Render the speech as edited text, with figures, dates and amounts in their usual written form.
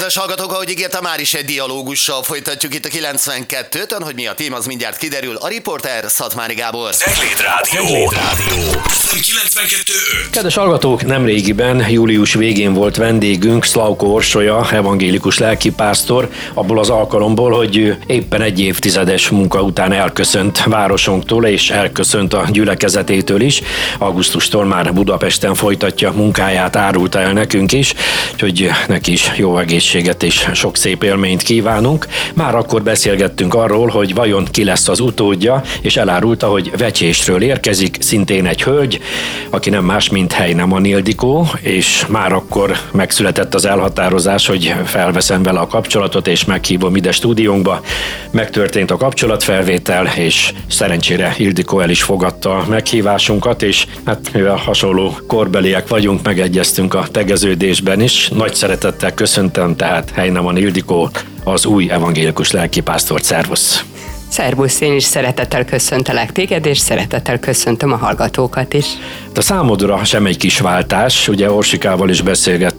Kedves hallgatók, ahogy ígértem, már is egy dialógussal folytatjuk itt a 92-tön, hogy mi a téma, az mindjárt kiderül. A riporter Szatmári Gábor. Cegléd Rádió. 92.5. Kedves hallgatók, nemrégiben, július végén volt vendégünk Szlavko Orsolya, evangélikus lelkipásztor, abból az alkalomból, hogy ő éppen egy évtizedes munka után elköszönt városunktól, és elköszönt a gyülekezetétől is. Augusztustól már Budapesten folytatja munkáját, árulta el nekünk is, úgyhogy neki is jó egészséget és sok szép élményt kívánunk. Már akkor beszélgettünk arról, hogy vajon ki lesz az utódja, és elárulta, hogy Vecsésről érkezik, szintén egy hölgy, aki nem más, mint Heinemann Ildikó, és már akkor megszületett az elhatározás, hogy felveszem vele a kapcsolatot, és meghívom ide stúdiónkba. Megtörtént a kapcsolatfelvétel, és szerencsére Ildikó el is fogadta a meghívásunkat, és hát mivel hasonló korbeliek vagyunk, megegyeztünk a tegeződésben is. Nagy szeretettel köszöntöm tehát Heinemann Ildikó, az új evangélikus lelkipásztort. Szervusz! Szervusz, én is szeretettel köszöntelek téged, és szeretettel köszöntöm a hallgatókat is. A számodra sem egy kis váltás, ugye Orsikával is beszélgettünk